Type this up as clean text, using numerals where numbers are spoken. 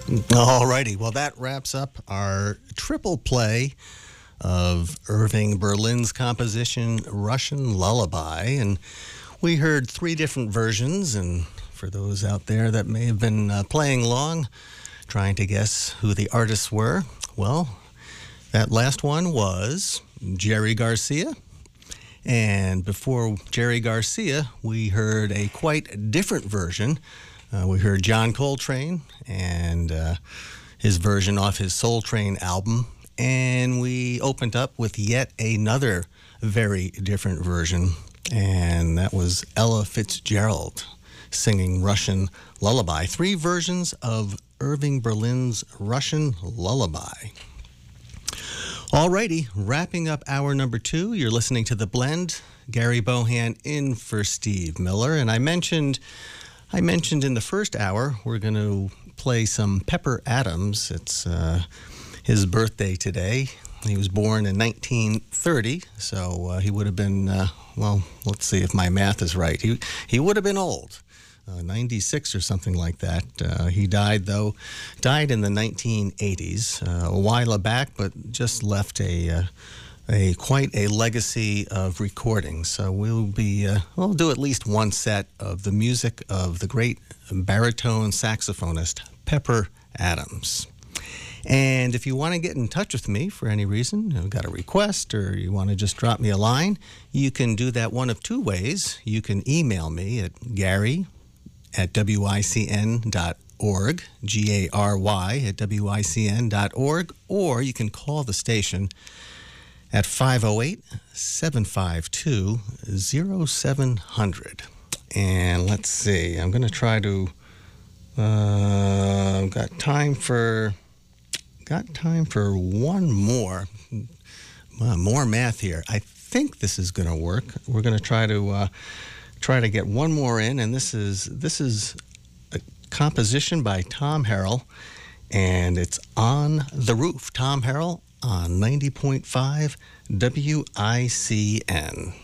All righty. Well, that wraps up our triple play of Irving Berlin's composition, Russian Lullaby. And we heard three different versions. And for those out there that may have been playing along, trying to guess who the artists were, well, that last one was Jerry Garcia. And before Jerry Garcia, we heard a quite different version. We heard John Coltrane and his version off his Soul Train album. And we opened up with yet another very different version. And that was Ella Fitzgerald singing Russian Lullaby. Three versions of Irving Berlin's Russian Lullaby. Alrighty, wrapping up hour number 2. You're listening to The Blend. Gary Bohan in for Steve Miller. And I mentioned in the first hour, we're going to play some Pepper Adams. It's his birthday today. He was born in 1930, so he would have been, well, let's see if my math is right. He would have been old, 96 or something like that. He died in the 1980s, a while back, but just left quite a legacy of recordings. So we'll do at least one set of the music of the great baritone saxophonist Pepper Adams. And if you want to get in touch with me for any reason, you've got a request or you want to just drop me a line, you can do that one of two ways. You can email me at gary@wicn.org, GARY@wicn.org, or you can call the station at 508-752-0700. And let's see, I'm going to try to, got time for one more math here. I think this is going to work. We're going to try to get one more in, and this is a composition by Tom Harrell, and it's On the Roof. Tom Harrell on 90.5 WICN.